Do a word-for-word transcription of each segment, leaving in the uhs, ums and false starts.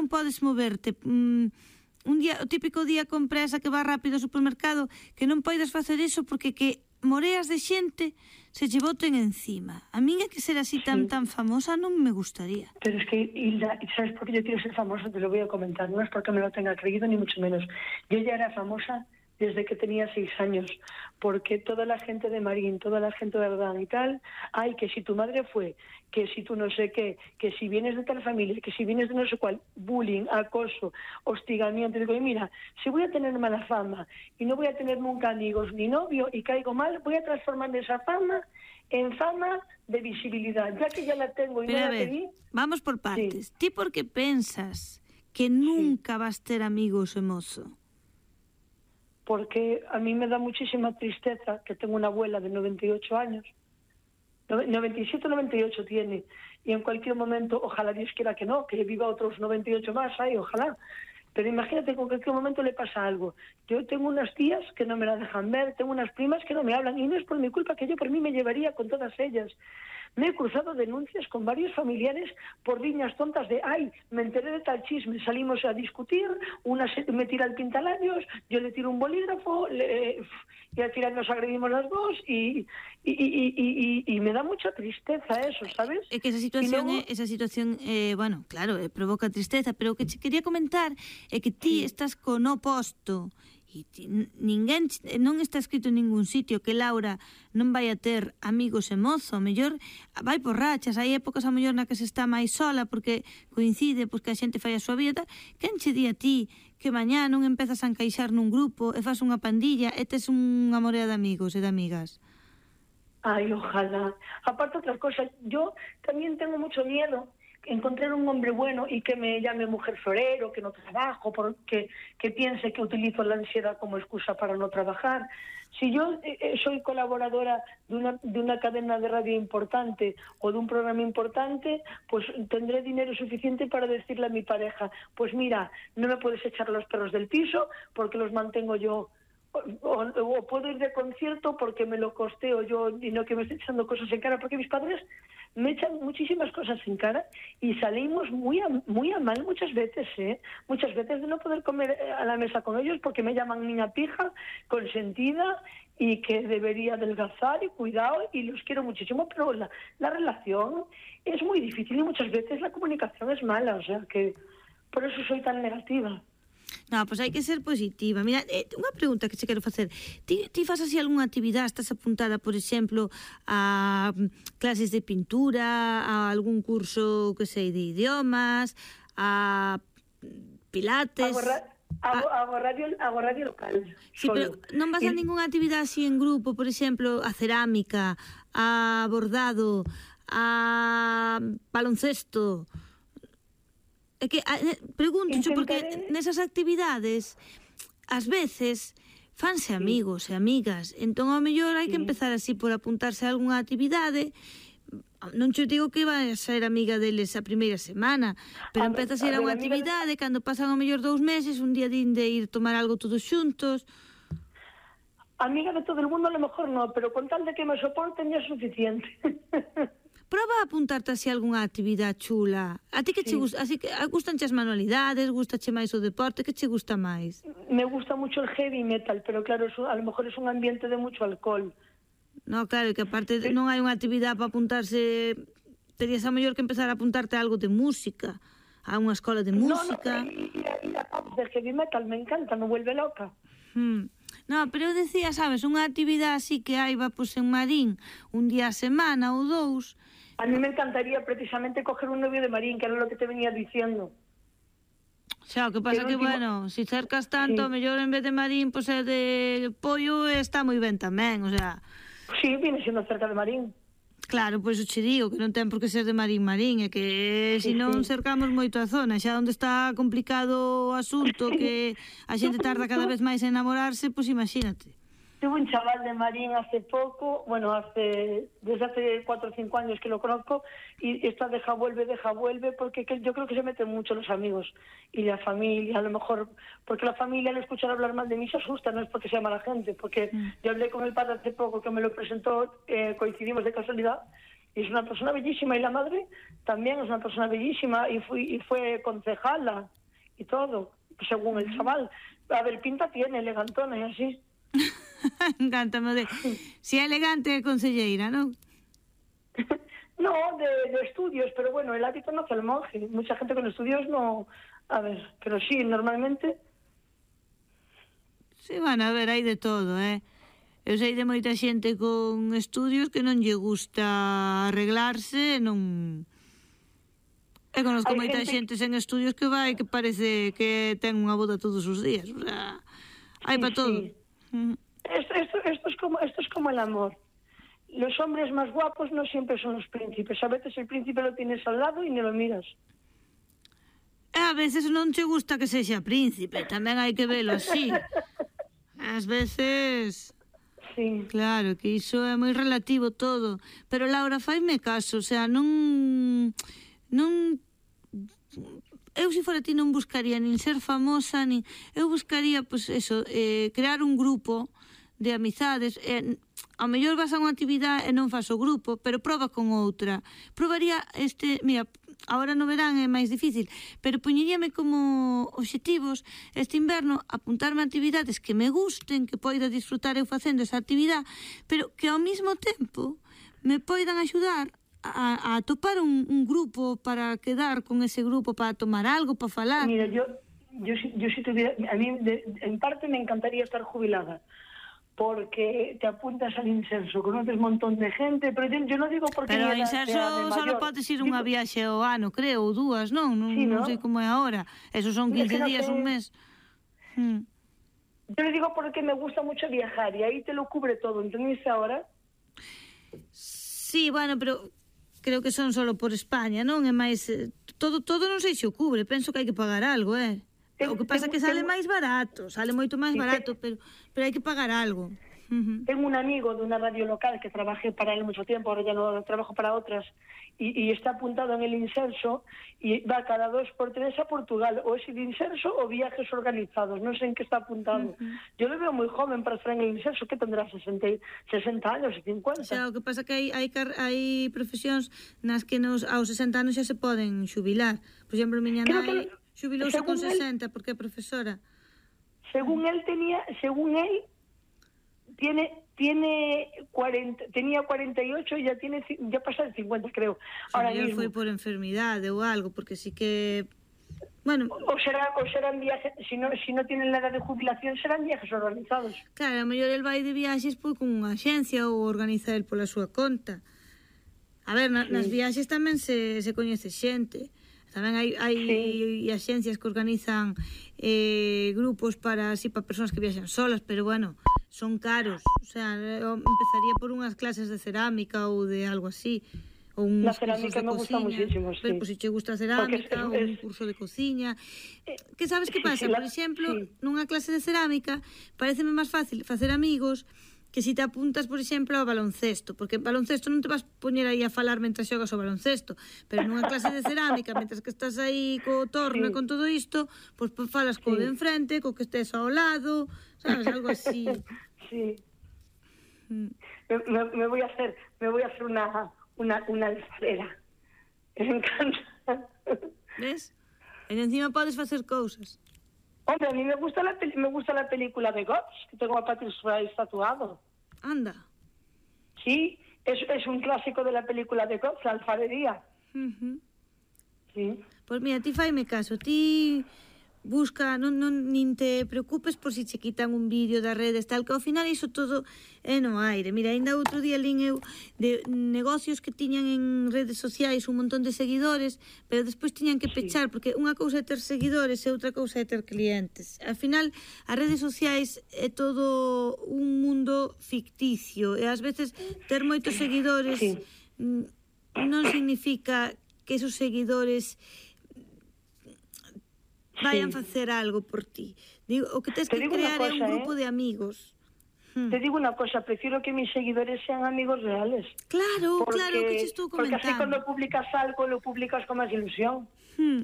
non podes moverte, mm, un día, o típico día con presa que va rápido ao supermercado, que non podes facer iso porque que moreas de xente se lle boten encima. A min é que ser así tan Sí. tan famosa non me gustaría. Pero es que, Hilda, ¿sabes por qué yo quiero ser famosa? Te lo voy a comentar. No es porque me lo tenga creído, ni mucho menos. Yo ya era famosa desde que tenía seis años, porque toda la gente de Marín, toda la gente de Ardán y tal, ay, que si tu madre fue, que si tú no sé qué, que si vienes de tal familia, que si vienes de no sé cuál, bullying, acoso, hostigamiento. Digo, y mira, si voy a tener mala fama y no voy a tener nunca amigos ni novio y caigo mal, voy a transformar esa fama en fama de visibilidad, ya que ya la tengo y Pero no a la ver, pedí. vamos por partes. Sí. Ti por que pensas que nunca vas ter amigos e mozo? Porque a mí me da muchísima tristeza que tengo una abuela de noventa y ocho años, noventa y siete, noventa y ocho tiene, y en cualquier momento, ojalá Dios quiera que no, que viva otros noventa y ocho más, ay, ojalá, pero imagínate que en cualquier momento le pasa algo. Yo tengo unas tías que no me la dejan ver, tengo unas primas que no me hablan, y no es por mi culpa, que yo por mí me llevaría con todas ellas. Me he cruzado denuncias con varios familiares por viñas tontas de, ay, me enteré de tal chisme, salimos a discutir, una se, me tira el pintalabios, yo le tiro un bolígrafo, le, y al final nos agredimos las dos, y, y, y, y, y, y me da mucha tristeza eso, ¿sabes? É que esa situación, luego, é, esa situación eh, bueno, claro, eh, provoca tristeza, pero o que che quería comentar é que ti sí. estás con oposto, e ti, ninguén, non está escrito en ningún sitio que Laura non vai a ter amigos e mozo, a mellor vai por rachas, hai épocas a mellor na que se está máis sola porque coincide pois, que a xente fai a súa vida. Quen che di a ti que mañá non empezas a encaixar nun grupo e fas unha pandilla e tes unha morea de amigos e de amigas? Ay, ojalá. Aparte otra cosa, yo también tengo mucho miedo encontrar un hombre bueno y que me llame mujer florero, que no trabajo, porque que piense que utilizo la ansiedad como excusa para no trabajar. Si yo eh, soy colaboradora de una, de una cadena de radio importante o de un programa importante, pues tendré dinero suficiente para decirle a mi pareja, pues mira, no me puedes echar los perros del piso porque los mantengo yo. O, o, o puedo ir de concierto porque me lo costeo yo y no que me esté echando cosas en cara, porque mis padres me echan muchísimas cosas en cara y salimos muy a, muy a mal muchas veces, ¿eh? Muchas veces de no poder comer a la mesa con ellos porque me llaman niña pija, consentida y que debería adelgazar y cuidado y los quiero muchísimo, pero la, la relación es muy difícil y muchas veces la comunicación es mala, o sea que por eso soy tan negativa. No, pois hai que ser positiva. Mira, eh, unha pregunta que che quero facer. Ti, ti fas así algunha actividade? Estás apuntada, por exemplo, a clases de pintura, a algún curso, que sei, de idiomas, a pilates... Hago, ra hago, hago, radio, hago radio local. Sí, solo. Pero non vas a ningunha actividade así en grupo, por exemplo, a cerámica, a bordado, a baloncesto... É que, pregunto, porque nesas actividades ás veces fanse amigos sí. e amigas, entón ao mellor hai sí. que empezar así por apuntarse a algunha actividade. Non te digo que vai a ser amiga deles a primeira semana, pero a empezas a ir a unha actividade, de... cando pasan ao mellor dous meses, un día din de ir tomar algo todos xuntos. Amiga de todo el mundo a lo mejor no, pero con tal de que me soporten ya es suficiente. Proba a apuntarte así a algunha actividade chula. A ti que sí. che gusta? Así que gustan as manualidades, gustache máis o deporte, que che gusta máis? Me gusta mucho el heavy metal, pero claro, eso, a lo mejor es un ambiente de mucho alcohol. No, claro, que aparte sí. non hai unha actividade para apuntarse, terías a mellor que empezar a apuntarte a algo de música, a unha escola de música. No, no, y, y, y la del heavy metal me encanta, me vuelve loca. Hmm. No, pero eu decía, sabes, unha actividade así que hai va pues, en Marín un día a semana ou dous. A mí me encantaría precisamente coger un novio de Marín, que era lo que te venía diciendo. Xa, o que pasa que, último... bueno, si cercas tanto, sí. mellor en vez de Marín, pois pues, é de Pollo, está moi ben tamén, o sea... Sí, viene siendo cerca de Marín. Claro, pois pues, o che digo, que non ten por que ser de Marín Marín, é que sí, se non sí. cercamos moito a zona, xa onde está complicado o asunto, que a xente tarda cada vez máis en enamorarse, pois pues, imagínate. Tuve un chaval de Marín hace poco, bueno, hace desde hace cuatro o cinco años que lo conozco, y esta deja vuelve, deja vuelve, porque que yo creo que se meten mucho los amigos y la familia, a lo mejor, porque la familia al escuchar hablar mal de mí se asusta, no es porque sea mala gente, porque mm. yo hablé con el padre hace poco que me lo presentó, eh, coincidimos de casualidad, y es una persona bellísima, y la madre también es una persona bellísima, y, fui, y fue concejala y todo, según el chaval. A ver, pinta tiene, elegantona y así. Encántame de... Si é elegante é conselleira, non? No, de, de estudios, pero bueno, el hábito no hace el monje. Mucha gente con estudios no... A ver, pero sí, normalmente... Sí, bueno, a ver, hai de todo, eh? Eu sei de moita xente con estudios que non lle gusta arreglarse, non... E conozco Hai moita gente... xente sen estudios que vai que parece que ten unha boda todos os días, o sea, hai Sí, para todo. sí. Esto, esto, esto, es como, esto es como el amor. Los hombres más guapos no siempre son los príncipes. A veces el príncipe lo tienes al lado y ni lo miras. E a veces non che gusta que sexa príncipe, tamén hai que velo así. Ás veces... Sí. Claro, que iso é moi relativo todo. Pero, Laura, faime caso, o sea, non... Non... Eu, se fora ti, non buscaría nin ser famosa, nin... Eu buscaría, pois, pues, eso, eh, crear un grupo de amizades. Eh, ao mellor vas a unha actividade e non faz o grupo, pero proba con outra. Probaría este... Mira, agora no verán é máis difícil, pero poñeríame como obxectivos este inverno apuntarme a actividades que me gusten, que poida disfrutar eu facendo esa actividade, pero que ao mesmo tempo me poidan axudar a, a topar un, un grupo para quedar con ese grupo, para tomar algo, para falar. Mira, yo, yo, yo si tuviera, a mí de, en parte me encantaría estar jubilada, porque te apuntas al Inserso, conoces un montón de gente, pero yo, yo no digo porque... Pero ao Inserso só podes ir unha viaxe ao ano, creo, ou dúas, non? Non, sí, non ¿no? sei como é agora. Esos son quince es que no días, sé... un mes. Hmm. Yo le digo porque me gusta mucho viajar y ahí te lo cubre todo, ¿entendiste ahora? Sí, bueno, pero... creo que son solo por España, non? É máis... Todo, todo non sei se o cubre, penso que hai que pagar algo, eh? O que pasa é que sale máis barato, sale moito máis barato, pero, pero hai que pagar algo. Uh-huh. Tengo un amigo de una radio local que trabajé para él mucho tiempo, ahora ya no trabajo para otras, y, y está apuntado en el Inserso y va cada dos por tres a Portugal, o es el Inserso o viajes organizados, no sé en qué está apuntado. Uh-huh. Yo le veo muy joven para estar en el Inserso, que tendrá sesenta, sesenta años, cincuenta. O sea, o que pasa que hai, hai, hai profesións nas que nos, aos sesenta anos xa se poden xubilar. Por exemplo, miña nai xubilouse con sesenta él, porque é profesora. Según él tenía, según él tiene tiene cuarenta, tenía cuarenta y ocho y ya tiene ya pasa de cincuenta, creo. Ahora mismo foi por enfermidade ou algo, porque sí que bueno, o, o será o serán viajes, si no si no tienen la edad de jubilación serán viajes organizados. Claro, a mellor el vai de viaxes pois con unha axencia ou organiza el pola súa conta. A ver, na, sí. Nas viaxes tamén se se coñece xente. Tamén hai, hai sí. axencias que organizan eh, grupos para así para persoas que viaxan solas, pero bueno, son caros. O sea, eu empezaría por unhas clases de cerámica ou de algo así. Ou uns la cerámica me gusta muchísimo, sí. Pero, pues, si che gusta a cerámica, ou un curso de cociña. Que sabes que pasa? Por exemplo, sí. nunha clase de cerámica pareceme máis fácil facer amigos que si te apuntas, por exemplo, ao baloncesto, porque baloncesto non te vas poñer aí a falar mentre xogas o baloncesto, pero nunha clase de cerámica, mentre que estás aí co torno e sí. con todo isto, pois pues, falas co sí. de enfrente, co que estés ao lado, sabes, algo así. Sí. Mm. Me, me voy a hacer, me voy a hacer una una una alfarera. Me encanta. ¿Ves? E encima podes facer cousas. Hombre, a mí me gusta la me gusta la película de Ghost, que tengo a Patrick Swayze tatuado. Anda. Sí, es, es un clásico de la película de Ghost, la alfarería. Uh-huh. Sí. Pues mira, ti faime caso, ti busca, non, non nin te preocupes por si che quitan un vídeo das redes, tal, que ao final iso todo é no aire. Mira, ainda outro día lín eu de negocios que tiñan en redes sociais un montón de seguidores, pero despois tiñan que pechar, sí. porque unha cousa é ter seguidores e outra cousa é ter clientes. Ao final, as redes sociais é todo un mundo ficticio, e ás veces ter moitos seguidores sí. non significa que esos seguidores vayan a facer algo por ti. Digo, o que tens que crear é un grupo eh? de amigos. Hmm. Te digo una cosa, prefiero que mis seguidores sean amigos reales. Claro, porque, claro, que te estou comentando. Porque así cuando publicas algo, lo publicas con más ilusión. Hmm.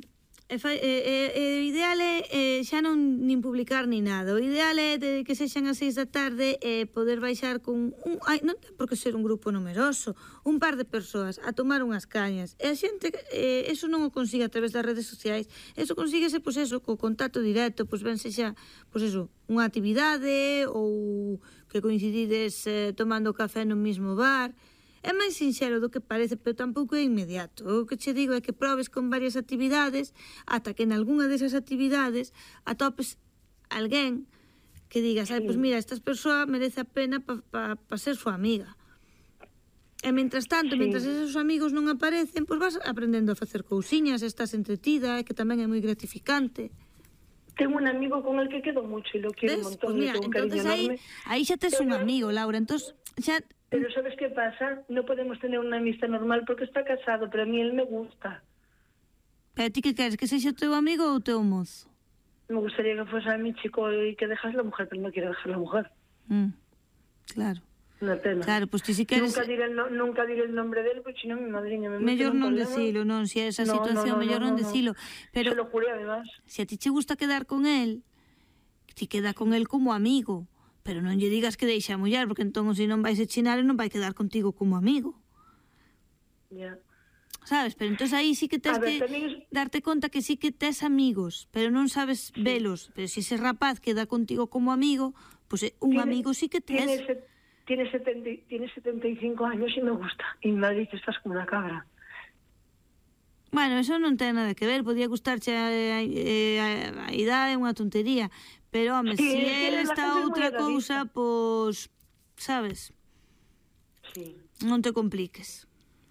E, fa, e, e, e o ideal é eh, xa non nin publicar ni nada. O ideal é de que sexan as seis da tarde e eh, poder baixar con un, ai, non ten por que ser un grupo numeroso, un par de persoas a tomar unhas cañas. E a xente, eh, eso non o consigue a través das redes sociais. Eso consíguese, pois eso, co contacto directo, pois ben sexa, pois eso, unha actividade ou que coincidides eh, tomando café no mismo bar. É máis sinxelo do que parece, pero tampouco é inmediato. O que che digo é que probes con varias actividades ata que en algunha desas actividades atopes alguén que digas, ai, pois mira, esta persoa merece a pena para pa, pa ser súa amiga. E mentras tanto, sí. mentras esos amigos non aparecen, pois vas aprendendo a facer cousiñas, estás entretida, que tamén é moi gratificante. Tengo un amigo con el que quedo mucho y lo quiero un montón. Pues mira, entonces ahí, ahí xa tes un amigo, Laura, entonces xa... Pero ¿sabes qué pasa? No podemos tener una amistad normal porque está casado, pero a mí él me gusta. Pero ti que queres, que sexa o teu amigo ou o teu mozo? Me gustaría que fuese a mi chico y que dejas la mujer, pero no quiero dejar la mujer. Mm, claro. Una pena. Claro, pues ti si queres... Nunca diré el, no, nunca diré el nombre de él, porque si no mi madriña me mete mellor un non problema. decilo, non, se esa no, situación, no, no, mellor no, non no, decilo. Pero se lo juré, además. Se a ti che gusta quedar con él, ti queda con él como amigo, pero non lle digas que deixa a muller, porque entón se non vais a chinar e non vai quedar contigo como amigo. Ya. Yeah. Sabes? Pero entón aí sí que tes ver, que es... darte conta que sí que tes amigos, pero non sabes sí. velos. Pero se ese rapaz queda contigo como amigo, pues un tiene, amigo sí que tes. Tiene, se, tiene, setenta, tiene setenta y cinco años y me gusta. Y me dice, estás como una cabra. Bueno, eso non ten nada que ver, podía gustarche a, a, a, a idade, é unha tontería, pero, home, sí, se si ele está outra cousa, pois, sabes? Sí. Non te compliques.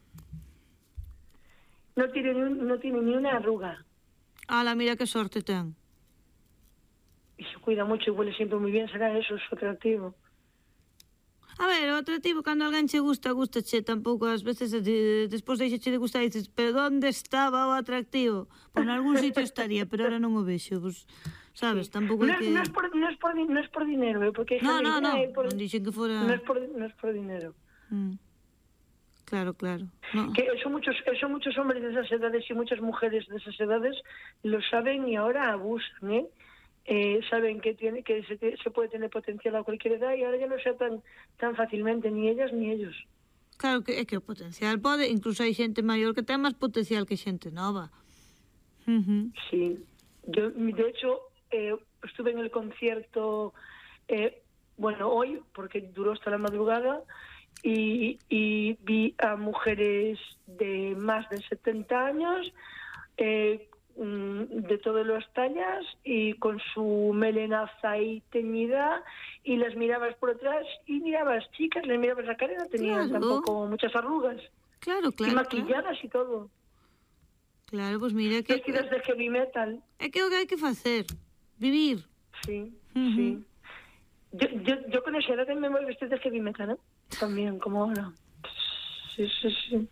No tiene, no tiene ni una arruga. Ala, mira que sorte ten. Y se cuida mucho y huele siempre muy bien, será eso, su atractivo. A ver, o atractivo, cando alguén che gusta, gustache, tampouco ás veces de, despois deixache de gustar e dices, pero onde estaba o atractivo? Pois en algún sitio estaría, pero ahora non o vexo, pues, sabes, tampouco no, é que... No es por, no es por, no es por dinero, eh, porque... No, no, no, por... non dixen que fora... No es por, no es por dinero. Mm. Claro, claro. No. Que son muchos, son muchos hombres de esas edades y muchas mujeres de esas edades lo saben y ahora abusan, ¿eh? Eh, saben que tiene que se, se puede tener potencial a cualquier edad y ahora ya no sea tan tan fácilmente ni ellas ni ellos. Claro que é que o potencial pode, incluso hai xente maior que ten máis potencial que xente nova. Uh-huh. Sí, yo de hecho eh, estuve en el concierto eh, bueno, hoy porque duró hasta la madrugada y, y vi a mujeres de más de setenta años eh, de todas las tallas y con su melenaza ahí teñida y las mirabas por atrás y mirabas chicas, les mirabas la cara y no tenían claro. tampoco muchas arrugas. Claro, claro. Y maquilladas claro. y todo. Claro, pues mira que... Vestidas de heavy metal. É que o que hai que facer, vivir. Sí, uh-huh. sí. Yo, yo, yo con esa edad me voy vestida de heavy metal, ¿eh? También, como ahora. Sí, sí, sí.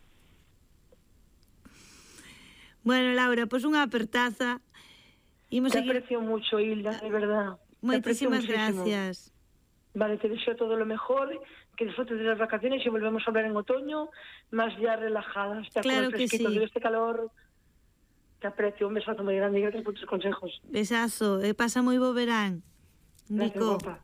Bueno, Laura, pois pues unha apertaza. Imos te seguir... aprecio mucho, Hilda, de verdad. Moitísimas gracias. Vale, te deseo todo lo mejor, que disfrutes de las vacaciones y volvemos a hablar en otoño, más ya relajadas, ya claro con el fresquito que sí. de este calor. Te aprecio, un besazo muy grande y gracias por tus consejos. Besazo, e pasa moi bo verán. Gracias, guapa.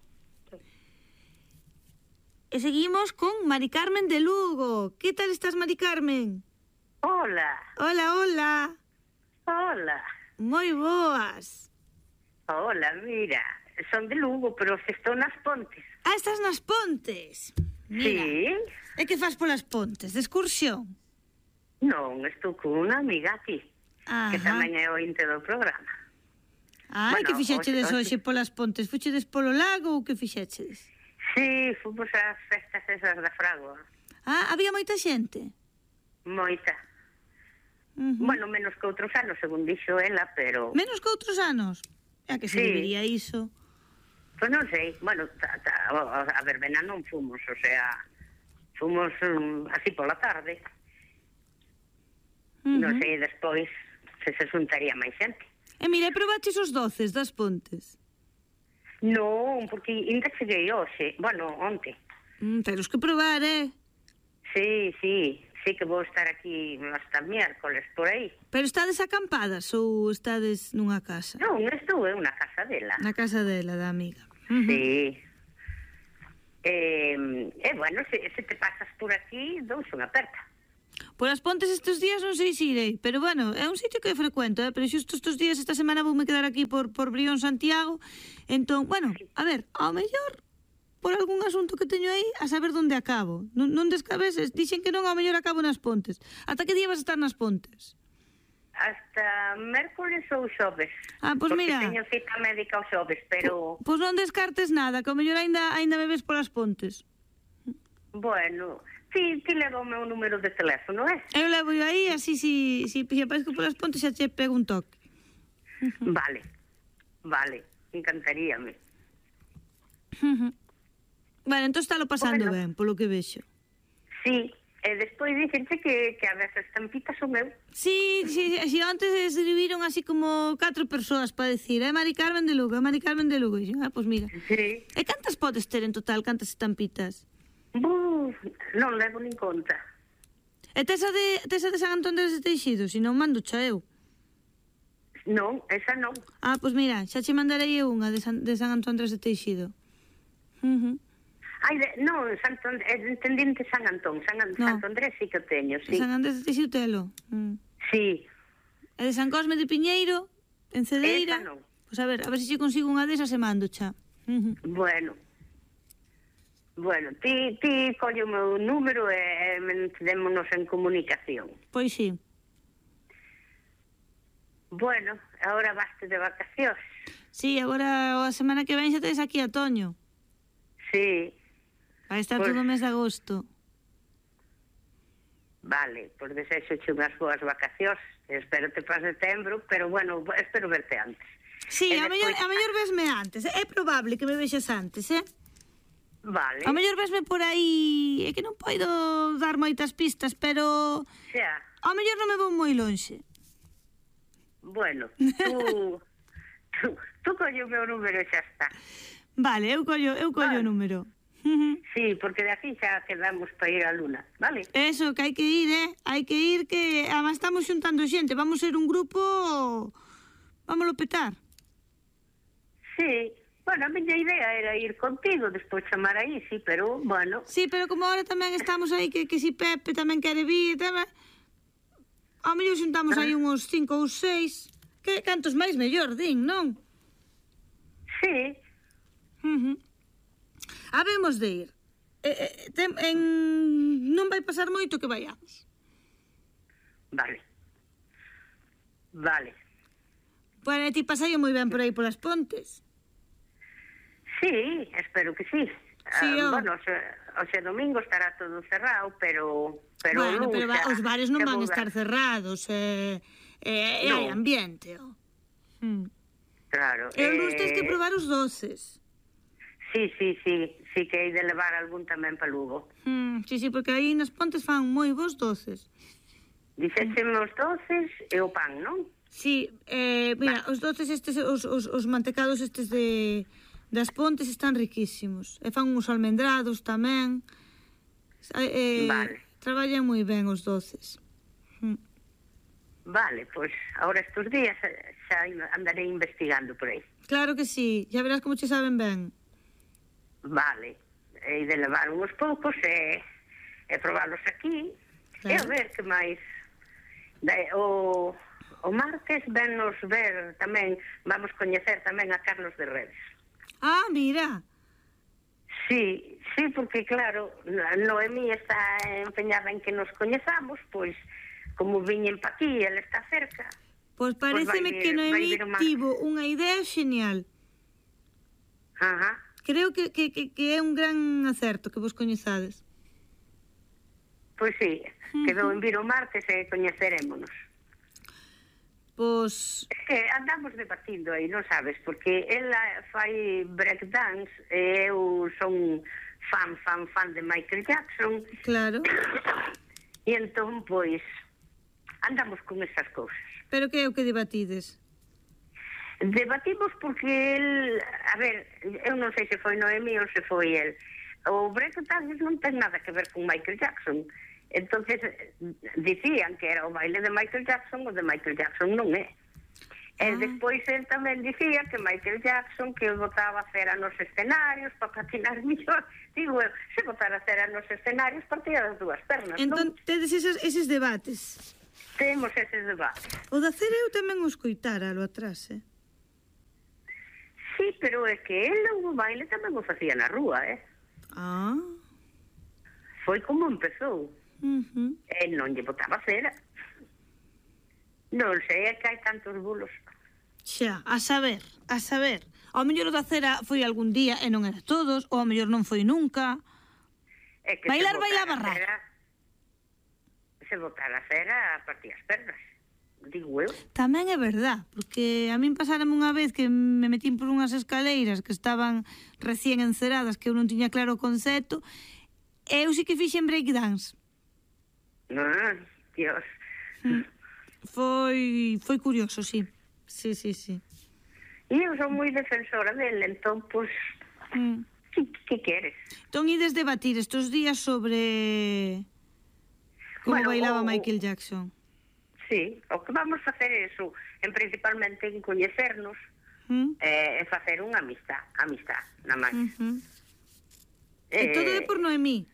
E seguimos con Mari Carmen de Lugo. Que tal estás, Mari Carmen? Hola. Hola, hola. Hola. Moi boas. Hola, mira, son de Lugo, pero estou nas Pontes. Ah, estás nas Pontes. Mira. Sí. E que faz polas Pontes? De excursión? Non, estou con unha amiga aquí, Ajá. que tamén é ointe do programa. Ah, bueno, e que fixechedes hoxe polas Pontes? Fuchedes polo lago ou que fixechedes? Sí, fomos ás festas esas da Fragua. Ah, había moita xente? Moita. Uh-huh. Bueno, menos que outros anos, según dixo ela, pero... Menos que outros anos? É que se sí. debería iso. Pois non sei, bueno, ta, ta, a verbena non fomos, o sea, fomos um, así pola tarde. Uh-huh. Non sei, despois se se xuntaría máis xente. E mira, probaches os doces das Pontes? Non, porque ainda cheguei hoxe, bueno, onte. Mm, pero os que probar, eh? Sí, sí, sí que vou estar aquí hasta miércoles, por aí. Pero estades acampadas ou estades nunha casa? Non, estou en unha casa dela. Na casa dela, da amiga. Uh-huh. Sí. E, eh, bueno, se, se te pasas por aquí, dous unha aperta. Por as Pontes estes días non sei se irei, pero bueno, é un sitio que frecuento, eh? Pero xusto estes días, esta semana voume quedar aquí por, por Brión, Santiago. Entón, bueno, a ver, ao mellor por algún asunto que teño aí, a saber onde acabo. Non, non descabeses, dixen que non, ao mellor acabo nas Pontes. Ata que día vas a estar nas Pontes? Hasta mércoles ou xoves. Ah, pois porque mira. teño cita médica o xoves, pero... Pois non descartes nada, que ao mellor aínda, aínda me ves polas Pontes. Bueno, ti, ti leva o meu número de teléfono, eh? Eu levo yo aí, así si, si, si aparezco polas Pontes xa che pego un toque. Vale, vale, encantaríame. Vale, entón está lo pasando Bueno. ben, polo que vexo. Sí, e despois dixenche que, que a ver as estampitas son meu. Sí, sí, sí, antes escribiron así como catro persoas para decir, é Mari Carmen de Lugo, é Mari Carmen de Lugo. E dixen, ah, pois mira. Sí. E cantas podes ter en total, cantas estampitas? Buf, non levo nin conta. E tes a de, tes a de San Antón de Teixido, se non mando xa eu. Non, esa non. Ah, pois mira, xa che mandarei eu unha de San, de San Antón de Teixido. Uh -huh. Ai, de, non, Santo, entendín que San Antón, San, no. Santo Andrés sí que teño, sí. De San Andrés de Teixido telo. Mm. Sí. E de San Cosme de Piñeiro, en Cedeira. Esa non. Pois a ver, a ver se si consigo unha desas e mando xa. Uh -huh. Bueno. Bueno, ti, ti colle o meu número e mantémonos en comunicación. Pois sí. Bueno, agora vaste de vacacións. Sí, agora a semana que ven xa tedes aquí a Toño. Sí. Vai estar Pues, todo o mes de agosto. Vale, pois pues desexoche unhas boas vacacións. Espero te para setembro, pero bueno, espero verte antes. Sí, E a mellor, despois- a mellor vesme antes. É probable que me vexas antes, eh? Vale. A mellor vesme por aí... É que non poido dar moitas pistas, pero... Xa. A mellor non me vou moi lonxe. Bueno, tú... tú, tú colle o meu número e xa está. Vale, eu collo, eu collo Vale. o número. Sí, porque de aquí xa quedamos para ir a Luna, vale? Eso, que hai que ir, eh? Hai que ir, que además estamos xuntando xente. Vamos ser un grupo... Vámoslo petar. Sí. Bueno, a miña idea era ir contigo, despois chamar aí, sí, pero, bueno... Sí, pero como ahora tamén estamos aí, que, que si Pepe tamén quere vir, tamén... Ao mellor xuntamos aí uns cinco ou seis. Que cantos máis mellor, din, non? Sí. Uh -huh. Habemos de ir. Eh, eh, tem, en... Non vai pasar moito que vayamos. Vale. Vale. Bueno, e ti pasaio moi ben por aí polas Pontes. Sí, espero que sí. Sí, Ah, o- bueno, o xe, o xe domingo estará todo cerrado, pero... pero Bueno, pero va, xa- os bares non xa van vou a estar dar- cerrados, e eh, eh, hai Non. ambiente, oh. Hmm. Claro. E os luns tens que eh, probar os doces. Sí, sí, sí, sí que hai de levar algún tamén para Lugo. Hmm, sí, sí, porque aí nas Pontes fan moi bons doces. Dixécheme os doces e o pan, non? Sí, eh, mira, os doces estes, os, os, os mantecados estes de das Pontes están riquísimos. E fan uns almendrados tamén. Eh, Vale. Traballan moi ben os doces. Hmm. Vale, pois ahora estes días eh, xa andaré investigando por aí. Claro que sí, ya verás como che saben ben. Vale, e de levar uns poucos e, e probalos aquí. Claro. E a ver que máis. De, o, o martes vennos ver tamén, vamos coñecer tamén a Carlos de Redes. Ah, mira. Sí, sí, porque claro, Noemí está empeñada en que nos coñezamos, pois como viñen pa aquí, ele está cerca. Pois pareceme vai vir- que vai Noemí vir o martes. tivo unha idea genial. Ajá. Creo que, que, que, que é un gran acerto que vos coñezades. Pois sí, quedou en vir o martes e coñecerémonos. Pois... É que andamos debatindo aí, non sabes, porque ela fai breakdance e eu son fan, fan, fan de Michael Jackson. Claro. E entón, pois, andamos con esas cousas. Pero que é o que debatides? Debatimos porque el, a ver, eu non sei se foi Noemí ou se foi el. O breakdance non ten nada que ver con Michael Jackson. Entonces dicían que era o baile de Michael Jackson, o de Michael Jackson non é. E Ah. despois el tamén dicía que Michael Jackson que botaba cera nos escenarios para patinar mellor. Digo, eu, se botara cera nos escenarios partía das dúas pernas, Entón, non? tedes eses, eses debates. Temos eses debates. O da cera eu tamén o escoitara lo atrás, eh? Sí, pero é que el o baile tamén o facía na rúa, eh? Ah. Foi como empezou. Uh-huh. El non lle botaba cera. Non sei, é que hai tantos bulos. Xa, a saber, a saber. Ao mellor o da cera foi algún día e non era todos, ou ao mellor non foi nunca. É que Bailar, se botara bailaba raro. cera, se botara cera a partir as pernas. Digo eu. Tamén é verdad, porque a min pasárame unha vez que me metín por unhas escaleiras que estaban recién enceradas, que eu non tiña claro o concepto, e eu sí que fixen breakdance. Ah, Dios. Foi foi curioso, sí. Sí, sí, sí. E eu son moi defensora dele, entón, pois, Mm. que, que queres? Entón, ides debatir estos días sobre como Bueno, bailaba o- Michael Jackson. Sí, o que vamos facer é iso, en principalmente en coñecernos Mm? e eh, facer unha amistad, amistad, na máis. Uh-huh. E todo é por Noemí.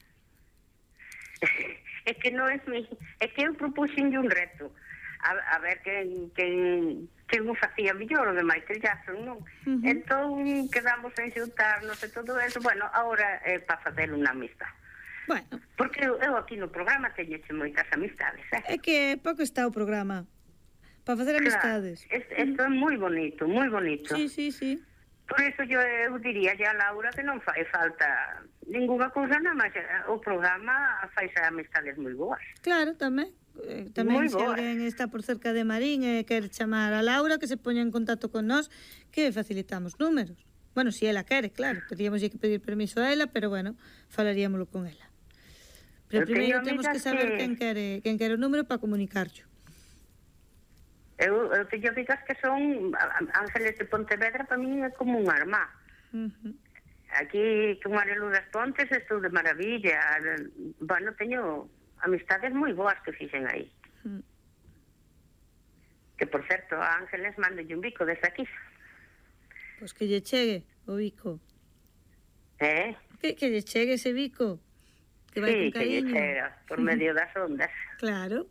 É que non é mi, é que eu propuxenlle un reto. A, a ver quen, quen, quen o facía mellor, o de Michael Jackson, non? Uh-huh. Entón quedamos en xuntarnos e todo eso. Bueno, agora é para facer unha amistad. Bueno, Porque eu, eu aquí no programa teñeche moitas amistades, eh? é que pouco está o programa para facer amistades. Claro, es- esto é moi bonito, moi bonito. Sí, sí, sí. Por eso yo, eu diría a Laura que non fai falta ninguna cousa, nada máis o programa fai amistades moi boas. Claro, tamén. Eh, tamén Moi se boa. alguén está por cerca de Marín e quer chamar a Laura, que se poña en contacto con nós, que facilitamos números. Bueno, si ela quere, claro, teríamos que pedir permiso a ela, pero bueno, falaríamoslo con ela. Pero Eu primeiro teño temos que amigas saber que- quen quere, quen quere o número para comunicarcho. Eu, eu teño amigas que son a- a- Ángeles de Pontevedra, para mí é como unha armá. Uh-huh. Aquí con Marilu das Pontes estou de maravilla. Bueno, teño amistades moi boas que fixen aí. Mm. Que, por certo, a Ángeles mando un bico desde aquí. Pois que lle chegue o bico. Eh? Que, que lle chegue ese bico. Que vai Sí, con que lle cariño. chega por medio das ondas. Claro.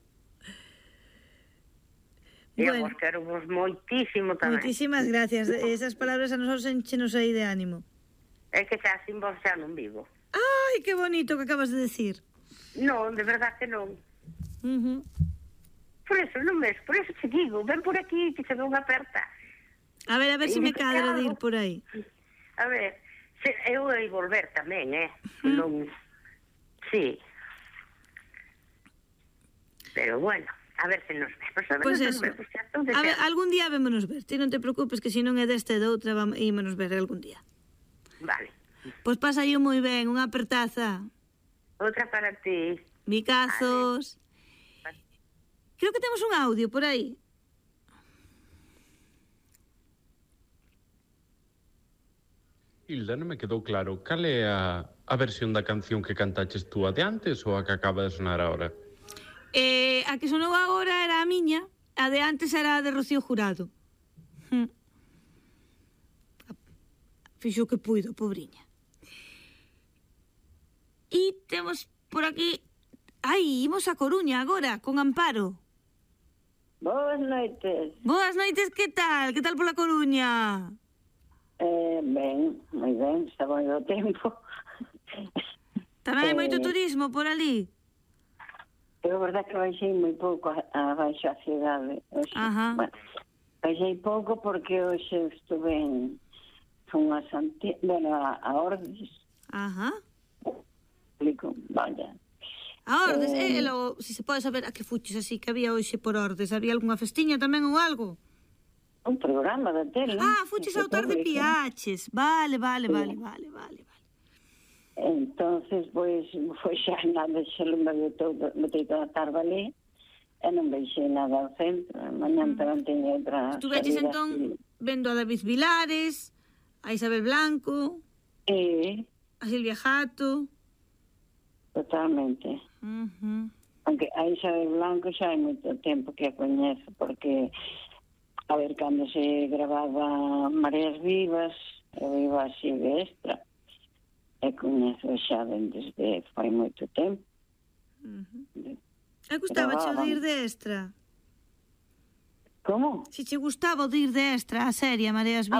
E a Bueno, vos quero vos moitísimo tamén. moitísimas gracias. Esas palabras a nosotros enchenos aí de ánimo. É que xa sin vos xa non vivo. Ai, que bonito que acabas de decir. Non, de verdad que non. Uh-huh. Por eso non ves, por eso te digo, ven por aquí que se ve unha aperta. A ver, a ver se me cadra de ir Claro. por aí. A ver, se, eu hei volver tamén, eh? Non, sí. Pero bueno, a ver se nos vemos. A ver, Pois se eso. nos vemos, xa estou A ver, deseando. algún día vémonos ver. Ti non te preocupes que se non é deste e doutra, vamos ímonos ver algún día. Vale. Pois pasa aí moi ben, unha apertaza. Outra para ti. Bicazos. Vale. Creo que temos un audio por aí. Hilda, non me quedou claro. Cal é a, a versión da canción que cantaches tú, a de antes ou a que acaba de sonar agora? Eh, a que sonou agora era a miña, a de antes era a de Rocío Jurado. Hm. Fixo o que puido, pobriña. E temos por aquí... Ai, imos a Coruña agora, con Amparo. Boas noites. Boas noites, que tal? Que tal pola Coruña? Eh, ben, moi ben, está bon o tempo. Tamén hai moito Eh, turismo por ali. Eu, verdad, que baixei moi pouco a, a baixo a cidade. Oxe, Ajá. bueno, baixei pouco porque hoxe estuve en... Fun a Santiago, bueno, a, a Ordes. Ajá. Explico, vaya. A Ordes, eh, Eh, e logo, se se pode saber a que fuches así que había hoxe por Ordes, había algunha festiña tamén ou algo? Un programa da tele. Ah, fuches ao Tar de público. Piaches. Vale, vale, vale, vale, vale, vale. Entonces, pois, foi xa nada, xa lo me todo, metei toda a tarde ali, e non veixei nada ao centro. Mañan tamén teño outra... Estuveches salida entón así. vendo a David Vilares, a Isabel Blanco, E, a Silvia Jato. totalmente. Uh-huh. Aunque a Isabel Blanco xa hai moito tempo que a coñezo, porque, a ver, cando se grababa Mareas Vivas, eu iba así de extra, e coñezo xa desde fai moito tempo. Uh-huh. E gustaba che de ir de extra? Como? Si che gustaba de ir de extra a serie Mareas Vivas?